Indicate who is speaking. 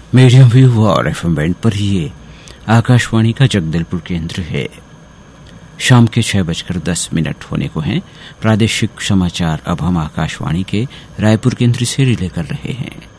Speaker 1: Medium wave और FM band पर ही ये आकाशवाणी का जगदलपुर केंद्र है। शाम के 6:10 होने को हैं। प्रादेशिक समाचार अब हम आकाशवाणी के रायपुर केंद्र से रिले कर रहे हैं।